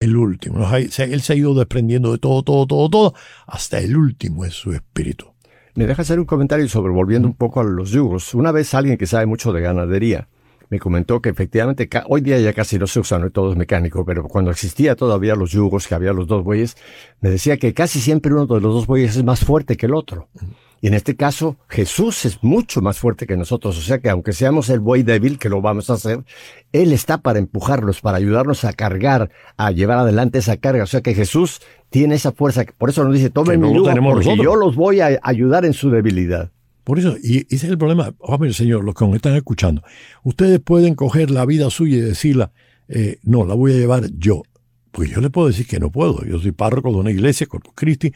el último. Él se ha ido desprendiendo de todo, hasta el último es su espíritu. Me deja hacer un comentario sobre, volviendo un poco a los yugos. Una vez alguien que sabe mucho de ganadería me comentó que efectivamente hoy día ya casi no se usa, no todo es mecánico, pero cuando existía todavía los yugos, que había los dos bueyes, me decía que casi siempre uno de los dos bueyes es más fuerte que el otro. Y en este caso, Jesús es mucho más fuerte que nosotros. O sea que aunque seamos el buey débil, que lo vamos a hacer, Él está para empujarnos, para ayudarnos a cargar, a llevar adelante esa carga. O sea que Jesús tiene esa fuerza. Por eso nos dice, tomen mi yugo, porque yo los voy a ayudar en su debilidad. Por eso, y ese es el problema. Hombre, Señor, los que nos están escuchando, ustedes pueden coger la vida suya y decirla, no, la voy a llevar yo. Pues yo le puedo decir que no puedo. Yo soy párroco de una iglesia, Corpus Christi,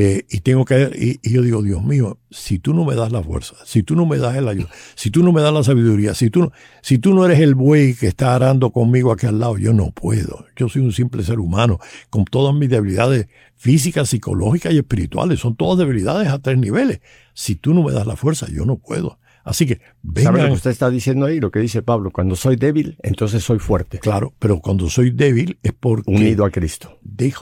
y tengo que y yo digo, Dios mío, si tú no me das la fuerza, si tú no me das el ayuda, si tú no me das la sabiduría, si tú no eres el buey que está arando conmigo aquí al lado, yo no puedo. Yo soy un simple ser humano, con todas mis debilidades físicas, psicológicas y espirituales. Son todas debilidades a 3 niveles. Si tú no me das la fuerza, yo no puedo. Así que vengan. ¿Sabe lo que usted está diciendo ahí? Lo que dice Pablo, cuando soy débil, entonces soy fuerte. Claro, pero cuando soy débil es porque... Unido a Cristo.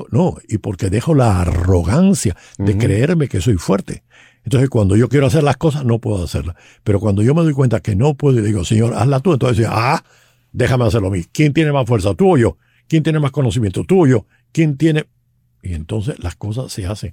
Y porque dejo la arrogancia de creerme que soy fuerte. Entonces cuando yo quiero hacer las cosas, no puedo hacerlas. Pero cuando yo me doy cuenta que no puedo y digo, Señor, hazla tú, entonces digo, déjame hacerlo a mí. ¿Quién tiene más fuerza, tú o yo? ¿Quién tiene más conocimiento, tú o yo? ¿Quién tiene...? Y entonces las cosas se hacen.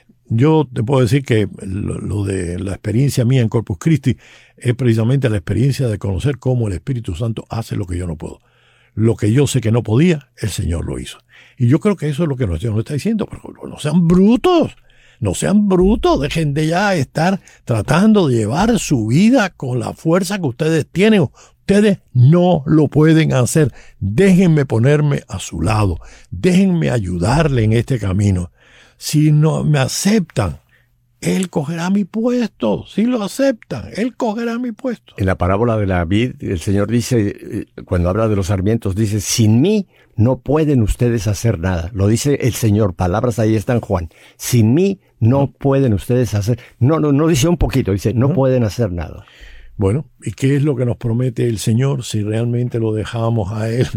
Yo te puedo decir que lo de la experiencia mía en Corpus Christi es precisamente la experiencia de conocer cómo el Espíritu Santo hace lo que yo no puedo. Lo que yo sé que no podía, el Señor lo hizo. Y yo creo que eso es lo que nos está diciendo. Pero no sean brutos. No sean brutos. Dejen de ya estar tratando de llevar su vida con la fuerza que ustedes tienen. Ustedes no lo pueden hacer. Déjenme ponerme a su lado. Déjenme ayudarle en este camino. Si no me aceptan, Él cogerá mi puesto. Si lo aceptan, Él cogerá mi puesto. En la parábola de la vid, el Señor dice, cuando habla de los sarmientos, dice, sin mí no pueden ustedes hacer nada. Lo dice el Señor, palabras ahí están, Juan. Sin mí no pueden ustedes hacer. No dice un poquito, dice, no pueden hacer nada. Bueno, ¿y qué es lo que nos promete el Señor si realmente lo dejamos a Él?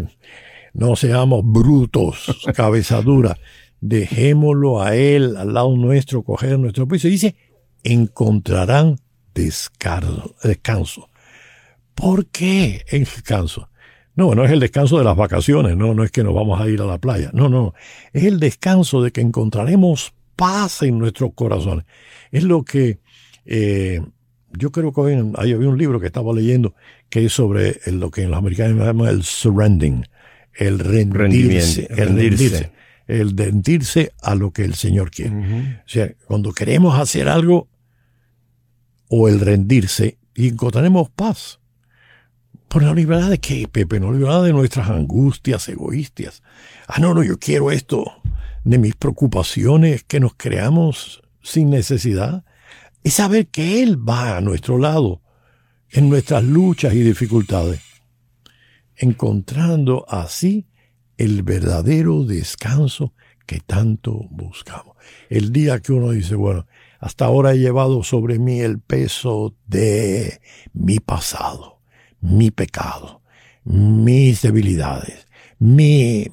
No seamos brutos, cabeza dura. Dejémoslo a Él, al lado nuestro, coger nuestro piso. Dice, encontrarán descanso. ¿Por qué el descanso? No es el descanso de las vacaciones, no es que nos vamos a ir a la playa. No. Es el descanso de que encontraremos paz en nuestros corazones. Es lo que yo creo que había un libro que estaba leyendo que es sobre lo que en los americanos llaman el surrendering, el rendirse. El rendirse a lo que el Señor quiere. O sea, cuando queremos hacer algo, o el rendirse, y encontraremos paz. Por la libertad de qué, Pepe, no la libertad de nuestras angustias egoístas. Yo quiero esto, de mis preocupaciones que nos creamos sin necesidad. Es saber que Él va a nuestro lado en nuestras luchas y dificultades, encontrando así el verdadero descanso que tanto buscamos. El día que uno dice, bueno, hasta ahora he llevado sobre mí el peso de mi pasado, mi pecado, mis debilidades, y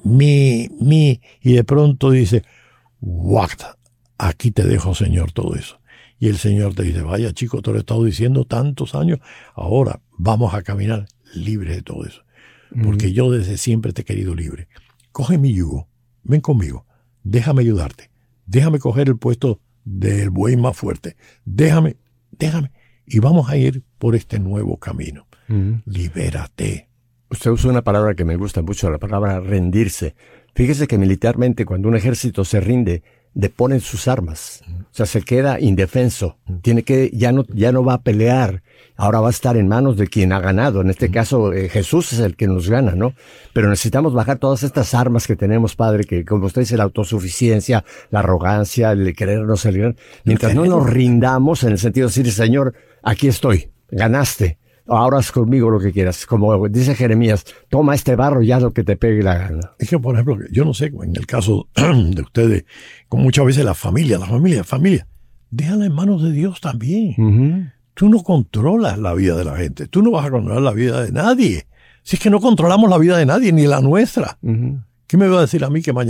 de pronto dice, what, aquí te dejo, Señor, todo eso. Y el Señor te dice, vaya chico, te lo he estado diciendo tantos años, ahora vamos a caminar libre de todo eso. Porque yo desde siempre te he querido libre. Coge mi yugo, ven conmigo, déjame ayudarte, déjame coger el puesto del buey más fuerte, déjame, y vamos a ir por este nuevo camino. Libérate. Usted usa una palabra que me gusta mucho, la palabra rendirse. Fíjese que militarmente cuando un ejército se rinde, deponen sus armas. O sea, se queda indefenso. Tiene que, ya no va a pelear. Ahora va a estar en manos de quien ha ganado. En este caso, Jesús es el que nos gana, ¿no? Pero necesitamos bajar todas estas armas que tenemos, Padre, que como usted dice, la autosuficiencia, la arrogancia, el querernos el gran. Mientras no nos rindamos, en el sentido de decir, Señor, aquí estoy, ganaste. Ahora haz conmigo lo que quieras. Como dice Jeremías, toma este barro y haz lo que te pegue la gana. Es que, por ejemplo, yo no sé, en el caso de ustedes, como muchas veces la familia, déjala en manos de Dios también. Tú no controlas la vida de la gente. Tú no vas a controlar la vida de nadie. Si es que no controlamos la vida de nadie, ni la nuestra. ¿Qué me va a decir a mí que mañana